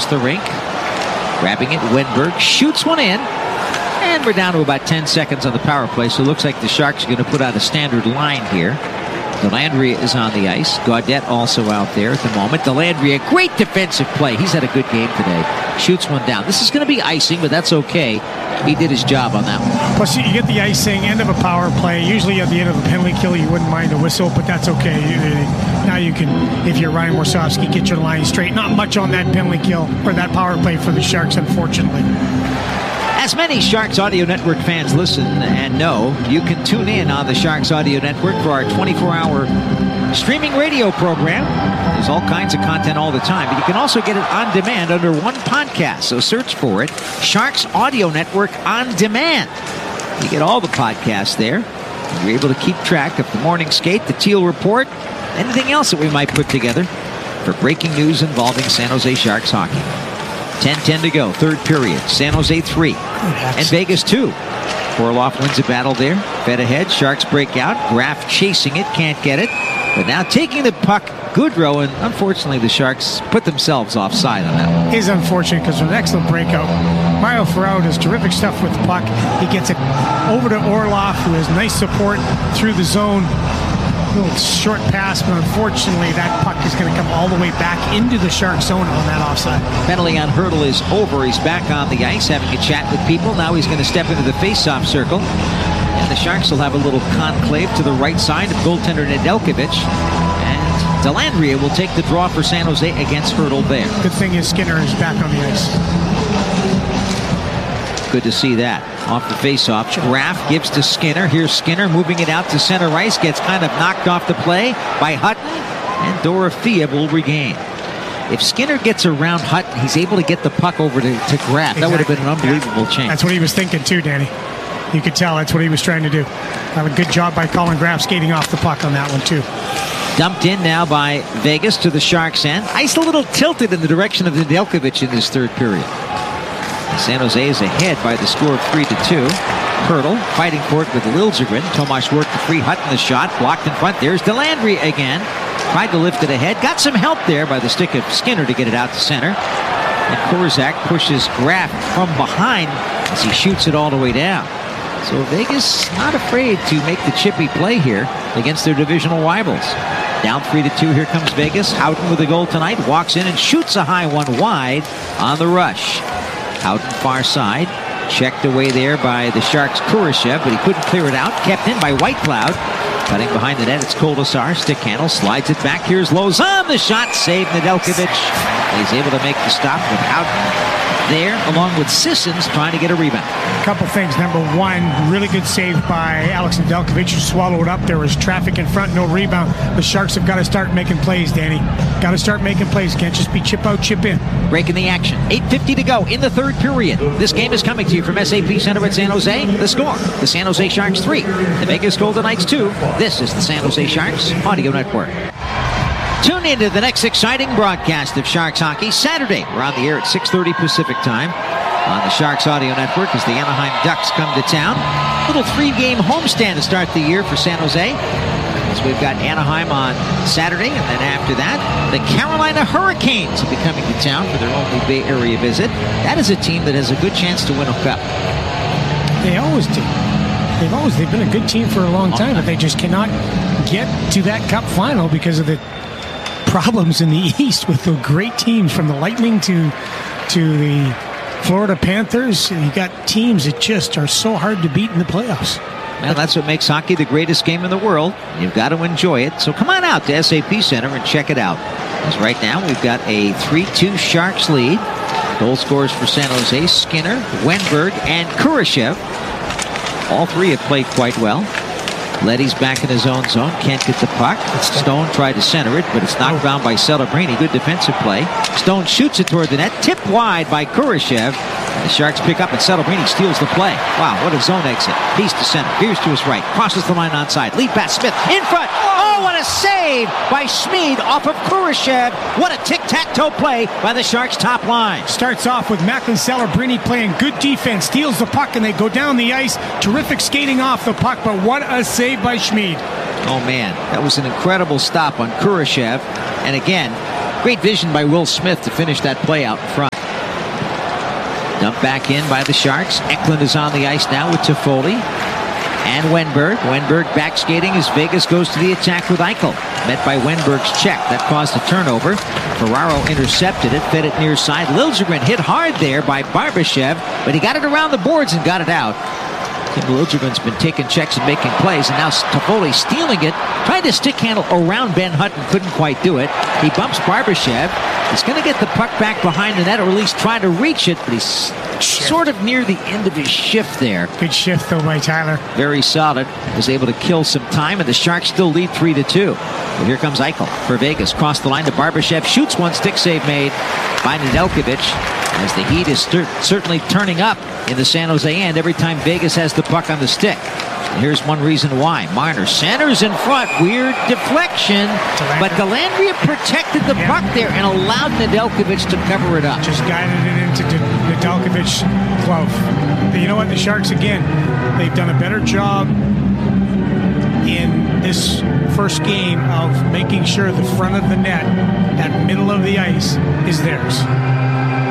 across the rink. Grabbing it, Wenberg shoots one in. And we're down to about 10 seconds on the power play, so it looks like the Sharks are going to put out a standard line here. Dellandrea is on the ice. Gaudette also out there at the moment. Dellandrea, great defensive play. He's had a good game today. Shoots one down. This is going to be icing, but that's okay. He did his job on that one. Plus, you get the icing, end of a power play. Usually at the end of a penalty kill, you wouldn't mind a whistle, but that's okay. Now you can, if you're Ryan Warsofsky, get your line straight. Not much on that penalty kill or that power play for the Sharks, unfortunately. As many Sharks Audio Network fans listen and know, you can tune in on the Sharks Audio Network for our 24-hour streaming radio program. There's all kinds of content all the time, but you can also get it on demand under one podcast. So search for it, Sharks Audio Network On Demand. You get all the podcasts there. You're able to keep track of the morning skate, the Teal Report, anything else that we might put together for breaking news involving San Jose Sharks hockey. 10-10 to go, third period. San Jose 3 and Vegas 2. Orlov wins a battle there. Fed ahead, Sharks break out. Graf chasing it, can't get it. But now taking the puck, Goodrow, and unfortunately the Sharks put themselves offside on that one. It is unfortunate because it was an excellent breakout. Mario Ferraro does terrific stuff with the puck. He gets it over to Orlov, who has nice support through the zone. Little short pass, but unfortunately that puck is going to come all the way back into the Shark zone on that offside. Penalty on Hertl is over. He's back on the ice having a chat with people. Now he's going to step into the face-off circle. And the Sharks will have a little conclave to the right side of goaltender Nedeljkovic. And Dellandrea will take the draw for San Jose against Hertl there. Good thing is Skinner is back on the ice. Good to see that. Off the face-off, Graf gives to Skinner. Here's Skinner moving it out to center ice. Gets kind of knocked off the play by Hutton. And Dorofeev will regain. If Skinner gets around Hutton, he's able to get the puck over to Graf. Exactly. That would have been an unbelievable change. That's what he was thinking too, Danny. You could tell that's what he was trying to do. Have a good job by Colin Graf skating off the puck on that one too. Dumped in now by Vegas to the Sharks' end. Ice a little tilted in the direction of Nedeljkovic in this third period. San Jose is ahead by the score of 3-2. Hertl fighting for it with Liljegren. Tomas worked the free. Hutton the shot. Blocked in front. There's Dellandrea again. Tried to lift it ahead. Got some help there by the stick of Skinner to get it out to center. And Korzak pushes Graf from behind as he shoots it all the way down. So Vegas not afraid to make the chippy play here against their divisional rivals. Down 3-2. Here comes Vegas. Houghton with a goal tonight. Walks in and shoots a high one wide on the rush. Houghton far side. Checked away there by the Sharks' Kurashev, but he couldn't clear it out. Kept in by Whitecloud. Cutting behind the net, it's Kolasar. Stick handle, slides it back. Here's Lauzon. The shot saved Nedeljkovic. He's able to make the stop with Houghton there, along with Sissons trying to get a rebound. A couple things. Number one, really good save by Alex Nedeljkovic, who swallowed up. There was traffic in front, no rebound. The Sharks have got to start making plays, Danny. Got to start making plays. Can't just be chip out, chip in. Breaking the action. 8:50 to go in the third period. This game is coming to you from SAP Center at San Jose. The score, the San Jose Sharks 3, the Vegas Golden Knights 2. This is the San Jose Sharks Audio Network. Tune in to the next exciting broadcast of Sharks hockey Saturday. We're on the air at 6:30 Pacific time on the Sharks Audio Network as the Anaheim Ducks come to town. Little 3-game homestand to start the year for San Jose. As we've got Anaheim on Saturday, and then after that, the Carolina Hurricanes will be coming to town for their only Bay Area visit. That is a team that has a good chance to win a cup. They always do. They've been a good team for a long time, but they just cannot get to that cup final because of the problems in the East with the great teams from the Lightning to the Florida Panthers. You got teams that just are so hard to beat in the playoffs. Well, that's what makes hockey the greatest game in the world. You've got to enjoy it. So come on out to SAP Center and check it out. Because right now we've got a 3-2 Sharks lead. Goal scorers for San Jose, Skinner, Wenberg, and Kurashev. All three have played quite well. Leddy's back in his own zone. Can't get the puck. Stone tried to center it, but it's knocked down by Celebrini. Good defensive play. Stone shoots it toward the net. Tipped wide by Kurashev. And the Sharks pick up, and Celebrini steals the play. Wow, what a zone exit. Piece to center. Here's to his right. Crosses the line onside. Lead pass. Smith in front. Oh, what a save by Schmid off of Kurashev. What a tic-tac-toe play by the Sharks' top line. Starts off with Macklin Celebrini playing good defense. Steals the puck, and they go down the ice. Terrific skating off the puck, but what a save by Schmid. Oh, man. That was an incredible stop on Kurashev. And again, Great vision by Will Smith to finish that play out in front. Dumped back in by the Sharks. Eklund is on the ice now with Toffoli and Wenberg. Wenberg back skating as Vegas goes to the attack with Eichel. Met by Wenberg's check. That caused a turnover. Ferraro intercepted it, fed it near side. Liljegren hit hard there by Barbashev, but he got it around the boards and got it out. Tim Liljegren's been taking checks and making plays, and now Toffoli stealing it, tried to stick handle around Ben Hutton, couldn't quite do it. He bumps Barbashev. He's going to get the puck back behind the net, or at least try to reach it, but he's sort of near the end of his shift there. Good shift, though, by Tyler. Very solid. Was able to kill some time, and the Sharks still lead 3-2. Well, here comes Eichel for Vegas. Cross the line to Barbashev. Shoots one, stick save made by Nedeljkovic, as the heat is certainly turning up in the San Jose end every time Vegas has the puck on the stick. And here's one reason why. Marner centers in front. Weird deflection. But Dellandrea protected the puck there and allowed Nedeljkovic to cover it up. Just guided it into Nedeljkovic's glove. But you know what? The Sharks, again, they've done a better job in this first game of making sure the front of the net, that middle of the ice, is theirs.